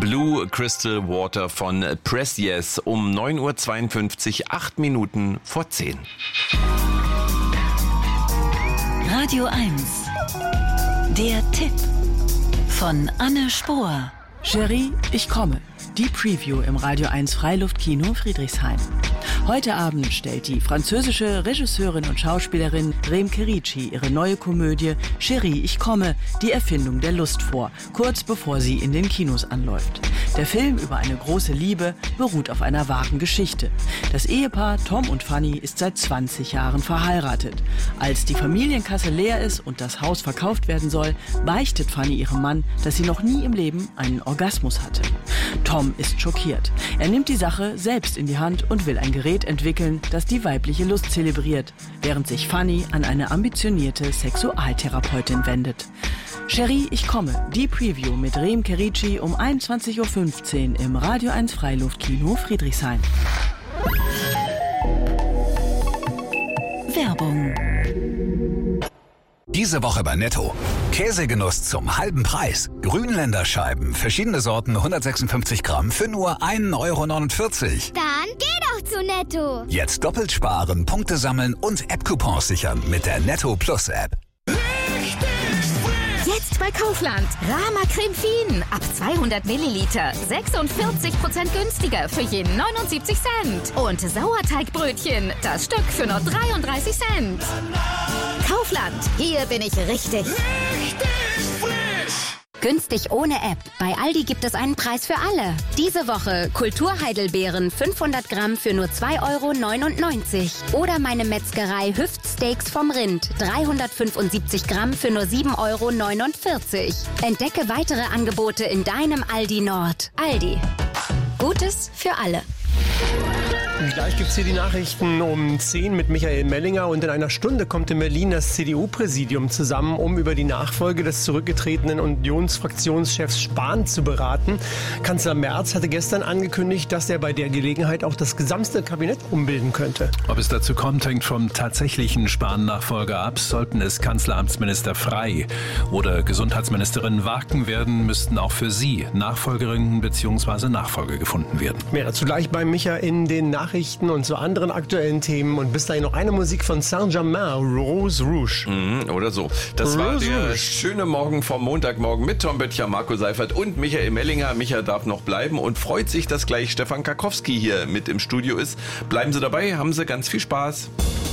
Blue Crystal Water von Press Yes um 9.52 Uhr, 8 Minuten vor 10. Radio 1. Der Tipp von Anne Spohr. Cherie, ich komme. Die Preview im Radio 1 Freiluftkino Friedrichshain. Heute Abend stellt die französische Regisseurin und Schauspielerin Rem Kerici ihre neue Komödie Cherie, ich komme, die Erfindung der Lust vor, kurz bevor sie in den Kinos anläuft. Der Film über eine große Liebe beruht auf einer wahren Geschichte. Das Ehepaar Tom und Fanny ist seit 20 Jahren verheiratet. Als die Familienkasse leer ist und das Haus verkauft werden soll, beichtet Fanny ihrem Mann, dass sie noch nie im Leben einen Orgasmus hatte. Tom ist schockiert. Er nimmt die Sache selbst in die Hand und will ein Gerät entwickeln, das die weibliche Lust zelebriert, während sich Fanny an eine ambitionierte Sexualtherapeutin wendet. Cherie, ich komme. Die Preview mit Rem Kerici um 21.15 Uhr im Radio 1 Freiluftkino Friedrichshain. Werbung. Diese Woche bei Netto. Käsegenuss zum halben Preis. Grünländerscheiben, verschiedene Sorten, 156 Gramm für nur 1,49 Euro. Dann geh doch zu Netto. Jetzt doppelt sparen, Punkte sammeln und App-Coupons sichern mit der Netto Plus App. Jetzt bei Kaufland. Rama Creme Fien. Ab 200 Milliliter. 46% günstiger für je 79 Cent. Und Sauerteigbrötchen. Das Stück für nur 33 Cent. Kaufland. Hier bin ich richtig. Günstig ohne App. Bei Aldi gibt es einen Preis für alle. Diese Woche Kulturheidelbeeren 500 Gramm für nur 2,99 Euro. Oder meine Metzgerei Hüftsteaks vom Rind 375 Gramm für nur 7,49 Euro. Entdecke weitere Angebote in deinem Aldi Nord. Aldi. Gutes für alle. Gleich gibt es hier die Nachrichten um 10 mit Michael Mellinger und in einer Stunde kommt in Berlin das CDU-Präsidium zusammen, um über die Nachfolge des zurückgetretenen Unionsfraktionschefs Spahn zu beraten. Kanzler Merz hatte gestern angekündigt, dass er bei der Gelegenheit auch das gesamte Kabinett umbilden könnte. Ob es dazu kommt, hängt vom tatsächlichen Spahn-Nachfolger ab. Sollten es Kanzleramtsminister Frey oder Gesundheitsministerin Warken werden, müssten auch für sie Nachfolgerinnen bzw. Nachfolger gefunden werden. Mehr dazu gleich bei Micha in den Nachrichten und zu anderen aktuellen Themen. Und bis dahin noch eine Musik von Saint-Germain, Rose Rouge. Oder so. Das war der schöne Morgen vom Montagmorgen mit Tom Böttcher, Marco Seifert und Michael Mellinger. Micha darf noch bleiben und freut sich, dass gleich Stefan Karkowski hier mit im Studio ist. Bleiben Sie dabei, haben Sie ganz viel Spaß.